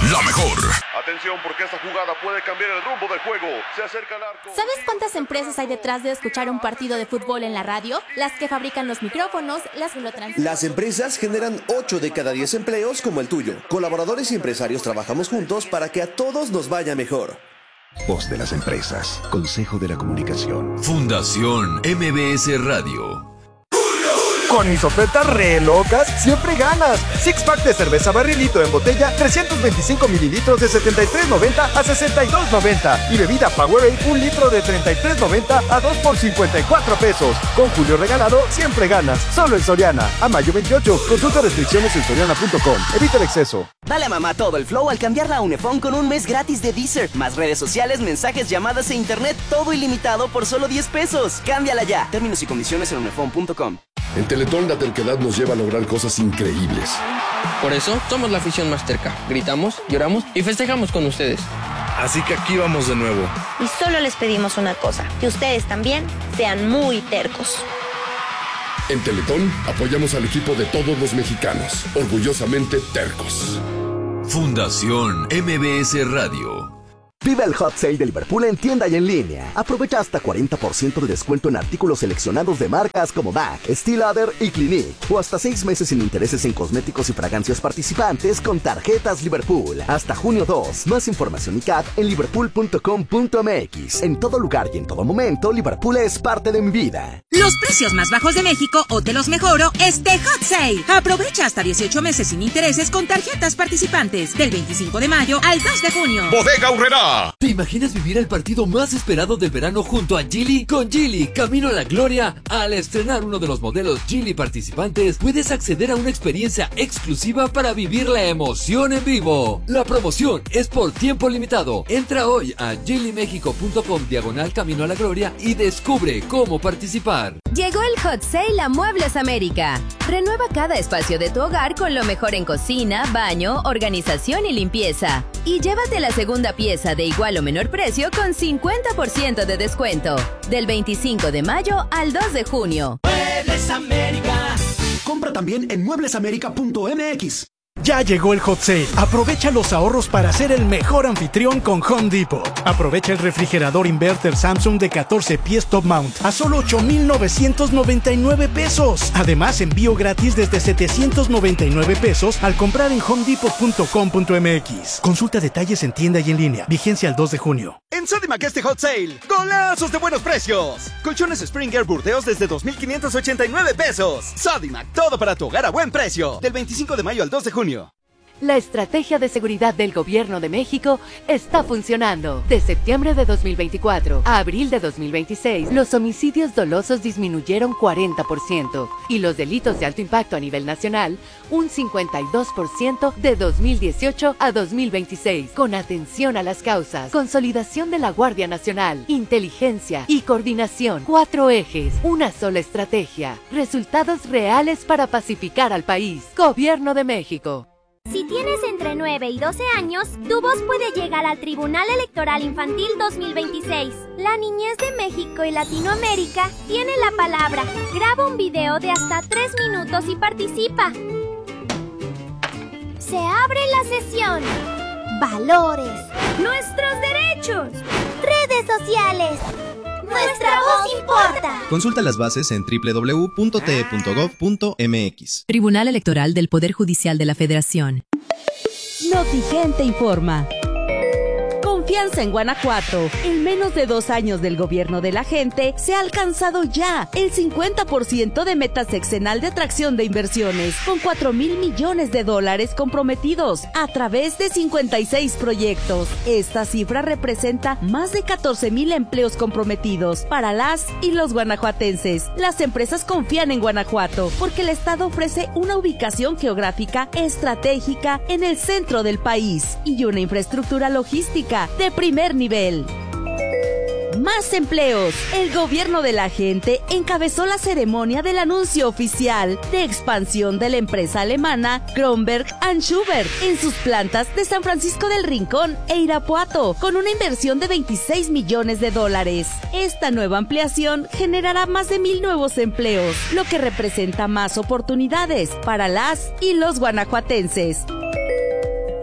la mejor. Atención, porque esta jugada puede cambiar el rumbo del juego. Se acerca al arco. ¿Sabes cuántas empresas hay detrás de escuchar un partido de fútbol en la radio? Las que fabrican los micrófonos, las que lo transmiten. Las empresas generan 8 de cada 10 empleos como el tuyo. Colaboradores y empresarios trabajamos juntos para que a todos nos vaya mejor. Voz de las empresas. Consejo de la Comunicación. Fundación MBS Radio. Con mis ofertas re locas, siempre ganas. Six pack de cerveza barrilito en botella, 325 mililitros de $73.90 a $62.90. Y bebida Powerade, 1 litro de $33.90 a 2 por $54. Con Julio regalado, siempre ganas. Solo en Soriana. A mayo 28. Consulta restricciones en soriana.com. Evita el exceso. Dale a mamá todo el flow al cambiarla a Unifón con un mes gratis de Deezer. Más redes sociales, mensajes, llamadas e internet. Todo ilimitado por solo $10. Cámbiala ya. Términos y condiciones en unifón.com. En Teletón la terquedad nos lleva a lograr cosas increíbles. Por eso somos la afición más terca. Gritamos, lloramos y festejamos con ustedes. Así que aquí vamos de nuevo. Y solo les pedimos una cosa, que ustedes también sean muy tercos. En Teletón apoyamos al equipo de todos los mexicanos, orgullosamente tercos. Fundación MBS Radio. Vive el Hot Sale de Liverpool en tienda y en línea. Aprovecha hasta 40% de descuento en artículos seleccionados de marcas como MAC, Steel Lauder y Clinique. O hasta 6 meses sin intereses en cosméticos y fragancias participantes con tarjetas Liverpool. Hasta junio 2. Más información y CAD en liverpool.com.mx. En todo lugar y en todo momento, Liverpool es parte de mi vida. Los precios más bajos de México o te los mejoro este Hot Sale. Aprovecha hasta 18 meses sin intereses con tarjetas participantes. Del 25 de mayo al 2 de junio. Bodega Aurrerá. ¿Te imaginas vivir el partido más esperado del verano junto a Geely? Con Geely, camino a la gloria. Al estrenar uno de los modelos Geely participantes, puedes acceder a una experiencia exclusiva para vivir la emoción en vivo. La promoción es por tiempo limitado. Entra hoy a geelymexico.com/camino a la gloria y descubre cómo participar. Llegó el Hot Sale a Muebles América. Renueva cada espacio de tu hogar con lo mejor en cocina, baño, organización y limpieza. Y llévate la segunda pieza de igual o menor precio con 50% de descuento. Del 25 de mayo al 2 de junio. Muebles América. Compra también en mueblesamerica.mx. Ya llegó el Hot Sale. Aprovecha los ahorros para ser el mejor anfitrión con Home Depot. Aprovecha el refrigerador inverter Samsung de 14 pies top mount a solo $8,999. Además, envío gratis desde $799 al comprar en homedepot.com.mx. Consulta detalles en tienda y en línea. Vigencia al 2 de junio. En Sodimac este Hot Sale, ¡golazos de buenos precios! Colchones Springer Burdeos desde $2,589. Sodimac, todo para tu hogar a buen precio. Del 25 de mayo al 2 de junio. La estrategia de seguridad del Gobierno de México está funcionando. De septiembre de 2024 a abril de 2026, los homicidios dolosos disminuyeron 40% y los delitos de alto impacto a nivel nacional un 52% de 2018 a 2026. Con atención a las causas, consolidación de la Guardia Nacional, inteligencia y coordinación. 4 ejes, una sola estrategia. Resultados reales para pacificar al país. Gobierno de México. Si tienes entre 9 y 12 años, tu voz puede llegar al Tribunal Electoral Infantil 2026. La niñez de México y Latinoamérica tiene la palabra. Graba un video de hasta 3 minutos y participa. Se abre la sesión. Valores. Nuestros derechos. Redes sociales. Nuestra voz importa. Consulta las bases en www.te.gov.mx. Tribunal Electoral del Poder Judicial de la Federación. Notigente informa. Confianza en Guanajuato. En menos de 2 años del gobierno de la gente, se ha alcanzado ya el 50% de meta sexenal de atracción de inversiones, con $4,000 millones comprometidos a través de 56 proyectos. Esta cifra representa más de 14,000 empleos comprometidos para las y los guanajuatenses. Las empresas confían en Guanajuato porque el Estado ofrece una ubicación geográfica estratégica en el centro del país y una infraestructura logística de primer nivel. Más empleos. El gobierno de la gente encabezó la ceremonia del anuncio oficial de expansión de la empresa alemana Kronberg & Schubert en sus plantas de San Francisco del Rincón e Irapuato, con una inversión de $26 millones. Esta nueva ampliación generará más de 1,000 nuevos empleos, lo que representa más oportunidades para las y los guanajuatenses.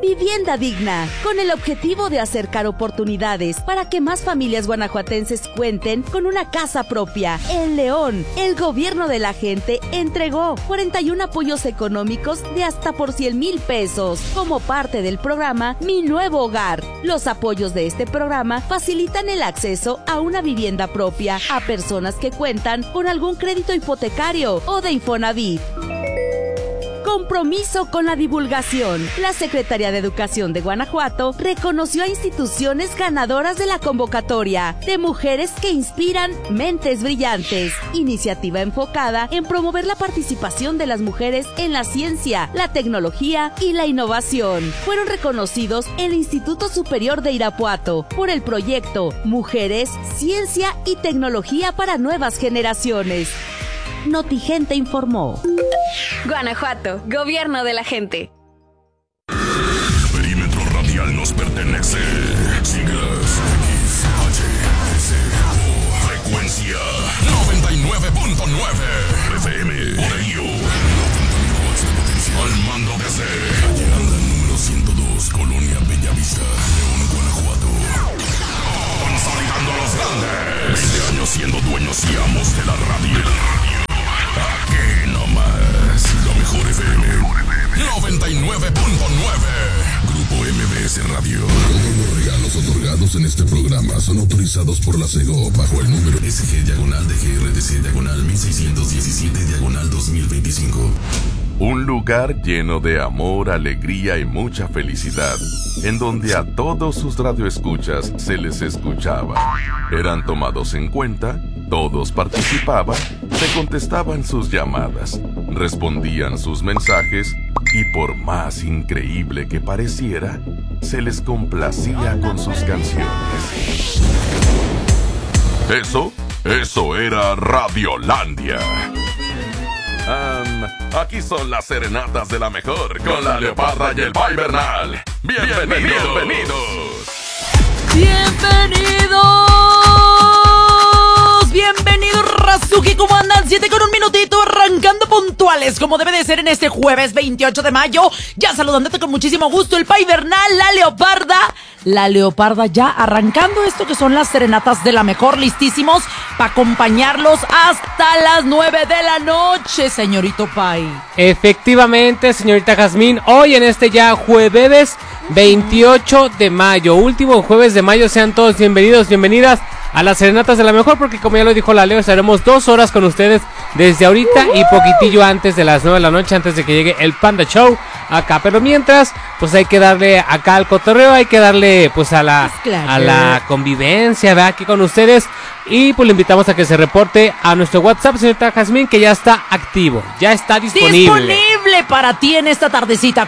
Vivienda Digna, con el objetivo de acercar oportunidades para que más familias guanajuatenses cuenten con una casa propia. En León, el gobierno de la gente entregó 41 apoyos económicos de hasta por 100,000 pesos como parte del programa Mi Nuevo Hogar. Los apoyos de este programa facilitan el acceso a una vivienda propia a personas que cuentan con algún crédito hipotecario o de Infonavit. Compromiso con la divulgación. La Secretaría de Educación de Guanajuato reconoció a instituciones ganadoras de la convocatoria de Mujeres que Inspiran Mentes Brillantes, iniciativa enfocada en promover la participación de las mujeres en la ciencia, la tecnología y la innovación. Fueron reconocidos el Instituto Superior de Irapuato por el proyecto Mujeres, Ciencia y Tecnología para Nuevas Generaciones. Notigente informó. Guanajuato, gobierno de la gente. El perímetro radial nos pertenece. Siglas XHSO, frecuencia 99.9 FM. Por ello, al mando de C. Calle Anda, número 102, Colonia Bellavista, León, Guanajuato. Consolidando a los grandes. 20 años siendo dueños y amos de la radio. Aquí nomás, la mejor FM 99.9. Grupo MBS Radio. Todos los regalos otorgados en este programa son autorizados por la SEGO bajo el número SG-DGRDC-1617-2025. Un lugar lleno de amor, alegría y mucha felicidad, en donde a todos sus radioescuchas se les escuchaba. Eran tomados en cuenta, todos participaban, se contestaban sus llamadas, respondían sus mensajes y por más increíble que pareciera, se les complacía con sus canciones. Eso era Radiolandia. Aquí son las serenatas de la mejor con la Leoparda y el Pai Bernal. Bienvenidos. Bienvenidos, Razuki, ¿cómo andan? 7:01, arrancando puntuales, como debe de ser en este jueves 28 de mayo. Ya saludándote con muchísimo gusto, el Pai Bernal, la Leoparda ya arrancando esto que son las serenatas de la mejor, listísimos para acompañarlos hasta las 9 de la noche, señorito Pai. Efectivamente, señorita Jazmín, hoy en este ya jueves 28 de mayo, último jueves de mayo, sean todos bienvenidas a las serenatas de la mejor, porque como ya lo dijo la Leo, estaremos 2 horas con ustedes desde ahorita y poquitillo antes de las 9 de la noche, antes de que llegue el Panda Show acá. Pero mientras, pues hay que darle acá al cotorreo, hay que darle pues a la convivencia, ¿verdad? Aquí con ustedes. Y pues le invitamos a que se reporte a nuestro WhatsApp, señorita Jazmín, que ya está activo, ya está disponible para ti en esta tardecita.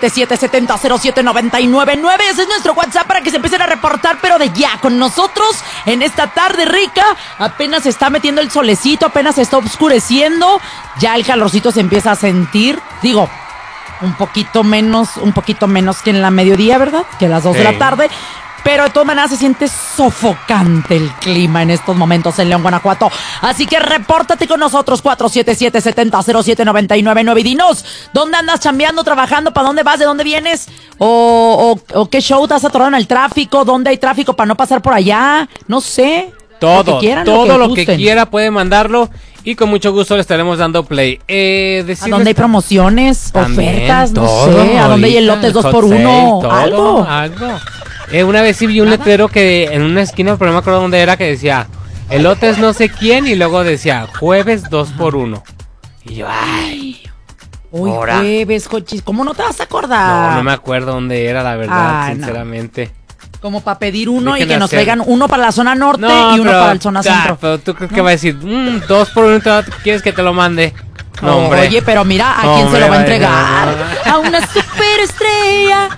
477-7007-999. Ese es nuestro WhatsApp para que se empiecen a reportar, pero de ya con nosotros en esta tarde rica. Apenas se está metiendo el solecito, apenas se está oscureciendo, ya el calorcito se empieza a sentir. Digo, un poquito menos que en la mediodía, ¿verdad? Que a las 2 de la tarde. Pero de todas maneras se siente sofocante el clima en estos momentos en León, Guanajuato. Así que repórtate con nosotros, 477-7007-999. Y dinos, ¿dónde andas chambeando, trabajando? ¿Para dónde vas? ¿De dónde vienes? ¿O qué show te has atorado en el tráfico? ¿Dónde hay tráfico para no pasar por allá? No sé. Todo lo que quiera puede mandarlo. Y con mucho gusto le estaremos dando play. ¿A dónde hay promociones? También, ofertas, no todo, sé. ¿A dónde hay elotes 2x1? Algo. Una vez sí vi un letrero que en una esquina, pero no me acuerdo dónde era, que decía elotes no sé quién, y luego decía jueves 2x1. Y yo, ay, hoy jueves, cochis, ¿cómo no te vas a acordar? No me acuerdo dónde era, la verdad, sinceramente. No. Como para pedir uno y que nos traigan uno para la zona norte y uno para la zona centro. Pero tú crees que va a decir 2x1, ¿quieres que te lo mande? No, hombre. Oye, pero mira, ¿a quién se lo va a entregar? A una superestrella.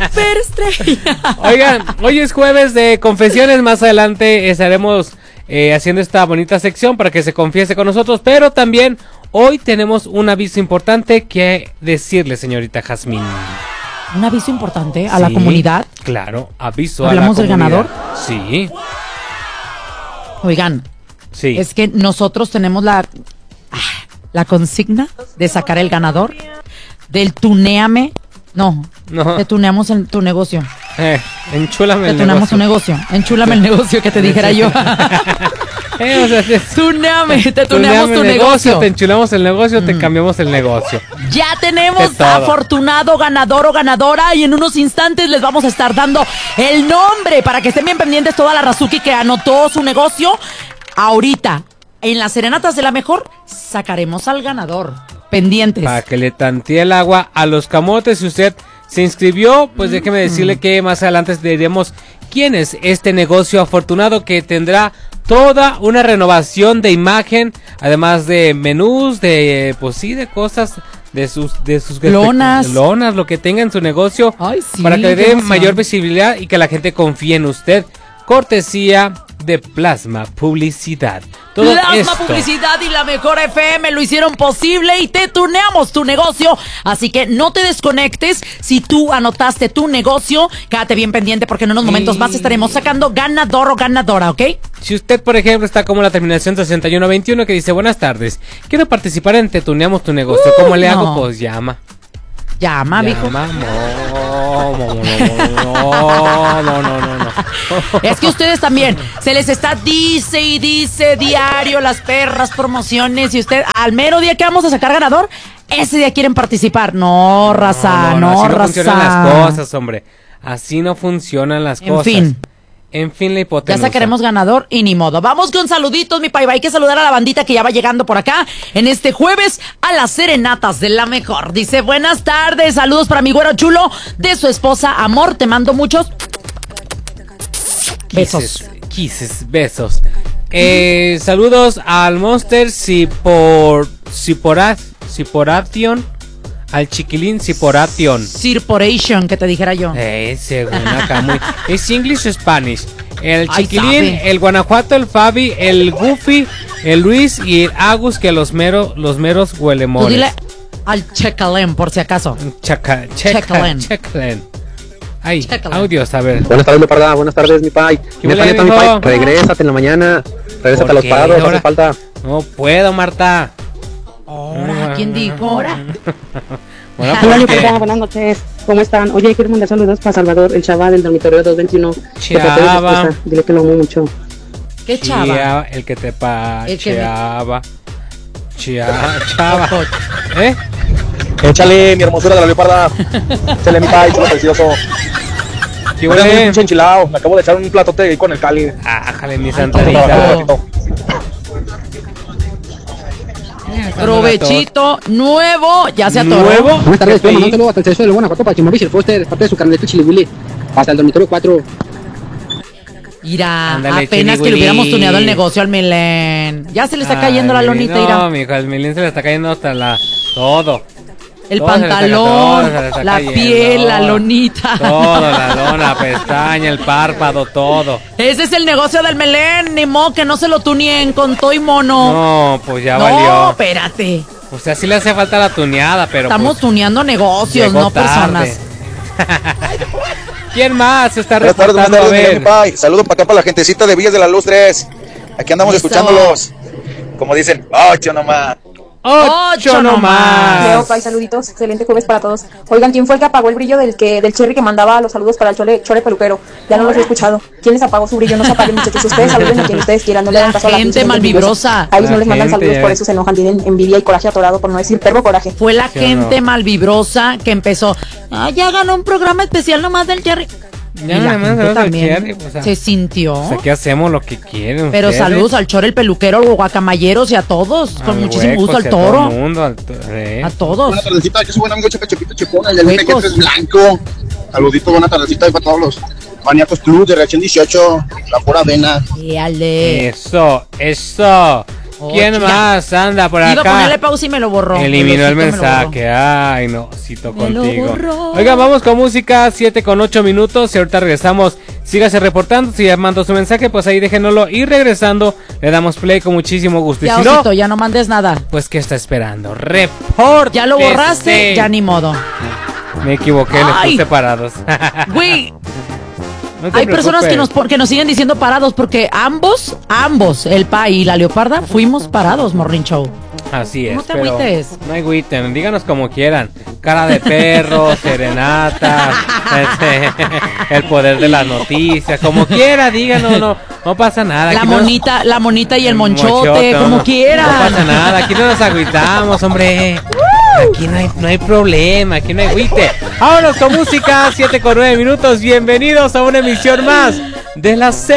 Oigan, hoy es jueves de confesiones. Más adelante estaremos haciendo esta bonita sección para que se confiese con nosotros. Pero también hoy tenemos un aviso importante que decirle, señorita Jazmín. ¿Un aviso importante a la comunidad? Claro, aviso. ¿Hablamos del ganador? Sí. Oigan, es que nosotros tenemos la consigna de sacar el ganador del Tunéame No. Te tuneamos en tu negocio. Enchúlame el negocio. Te tuneamos tu negocio. Enchúlame el negocio que te dijera yo. Te tuneamos tu negocio. Te enchulamos el negocio, te cambiamos el negocio. Ya tenemos afortunado ganador o ganadora y en unos instantes les vamos a estar dando el nombre para que estén bien pendientes toda la Razuki que anotó su negocio. Ahorita, en las serenatas de la mejor, sacaremos al ganador. Pendientes. Para que le tantee el agua a los camotes. Si usted se inscribió, pues déjeme decirle que más adelante diremos quién es este negocio afortunado que tendrá toda una renovación de imagen, además de menús, de de cosas, de sus lonas, lo que tenga en su negocio. Ay, sí, para que le dé mayor visibilidad y que la gente confíe en usted. Cortesía de Plasma Publicidad. Todo Plasma esto. Publicidad y la Mejor FM lo hicieron posible y te tuneamos tu negocio. Así que no te desconectes. Si tú anotaste tu negocio, quédate bien pendiente porque en unos momentos más estaremos sacando ganador o ganadora, ¿ok? Si usted, por ejemplo, está como la terminación 6121 que dice: buenas tardes, quiero participar en Te Tuneamos tu negocio. ¿Cómo le hago? Pues llama. Llama, mijo. No. Es que ustedes también se les está dice y dice diario las perras promociones y usted al mero día que vamos a sacar ganador, ese día quieren participar. No, raza, así no raza. funcionan las cosas, hombre. Así no funcionan las cosas. En fin, la hipotenusa. Ya sacaremos ganador y ni modo. Vamos con saluditos, mi paiba. Hay que saludar a la bandita que ya va llegando por acá en este jueves a las serenatas de la mejor. Dice: buenas tardes, saludos para mi güero chulo de su esposa. Amor, te mando muchos besos. Besos. Saludos al Monster Ciporation. Al chiquilín Ciporation. Cirporation, que te dijera yo. Según acá muy. Es English Spanish. El chiquilín, el Guanajuato, el Fabi, el Goofy, el Luis y el Agus, que los meros huelemores. Tú dile al Checalen, por si acaso. Checalen. Ay, audios, a ver. Buenas tardes, mi parda. Buenas tardes, mi pai. Mi pai. Regrésate en la mañana. Regrésate a los parados, no hace falta. No puedo, Marta. Ahora, ¿quién dijo? Ahora. Bueno, hola, Lupita, buenas noches. ¿Cómo están? Oye, quiero mandar saludos para Salvador, el chava del dormitorio 221. Chava. Dile que lo amo mucho. ¿Qué chava? El que te Chava. Chava. Échale, mi hermosura de la leoparda. Échale, mi pai, chulo precioso. ¿Qué huele? Un enchilado. Me acabo de echar un platote ahí con el Cali. Ájale, mi santarita. Provechito nuevo, ya se atoró. ¿Nuevo? Buenas tardes, estoy mandando saludos hasta el centro de Guanajuato para Chimabis el Foster, parte de su carneta Chiliwili, hasta el dormitorio 4. Mira, apenas que le hubiéramos tuneado el negocio al Milen. Ya se le está cayendo la lonita, Ira. No, mijo, al Milen se le está cayendo hasta todo. El pantalón, la piel, la lonita. Todo, la lona, la pestaña, el párpado, todo. Ese es el negocio del Melén, ni modo que no se lo tunien con todo y mono. No, pues ya valió. No, espérate. O sea, sí le hace falta la tuneada, pero estamos tuneando negocios, no personas. ¿Quién más está reportando? A ver. Saludos para acá para la gentecita de Villas de las Lustres. Aquí andamos escuchándolos. Como dicen, 8 nomás. 8 nomás. Leo, Pai, saluditos, excelente jueves para todos. Oigan, ¿quién fue el que apagó el brillo del Cherry que mandaba los saludos para el Chore peluquero? Ya no los he escuchado. ¿Quién les apagó su brillo? No se apaguen, muchachos. Ustedes saluden a quien ustedes quieran. No le hagan caso a la gente malvibrosa. A ellos no les mandan saludos, por eso se enojan. Tienen envidia y coraje atorado, por no decir perro coraje. Fue la gente malvibrosa que empezó. Ya ganó un programa especial nomás del Cherry. Ya nada más también Cherry, o sea, se sintió. O sea, que hacemos lo que quieren. Pero ustedes. Saludos al Chore, el peluquero, los guacamayeros y a todos. Con muchísimo gusto al Toro. A todo mundo, a todos. Buena tardecita, yo soy buen amigo Chepito Chepón, el del MX es blanco. Saludito, buena tardecita para todos los maníacos club de reacción 18, la pura avena. Eso. ¿Quién más anda por acá? Iba a ponerle pausa y me lo borró. Eliminó el mensaje. Ay, no, cito contigo. Oiga, vamos con música, 7:08 y ahorita regresamos. Sígase reportando, si ya mandó su mensaje, pues ahí déjenoslo y regresando le damos play con muchísimo gusto. Ya, y si Osito, ya no mandes nada. Pues ¿qué está esperando? Report. Ya lo borraste, ya ni modo. Me equivoqué, les puse parados. Güey. No hay personas que nos siguen diciendo parados porque ambos, el Pai y la Leoparda, fuimos parados, Morning Show. Así es. No te pero agüites. No agüiten, díganos como quieran. Cara de perro, serenata, el poder de las noticias, como quiera, díganos, no pasa nada. La monita y el monchote, mochote, como no, quieran. No pasa nada, aquí no nos agüitamos, hombre. Aquí no hay problema, aquí no hay agüite. Vámonos con música, 7:09. Bienvenidos a una emisión más de la serie.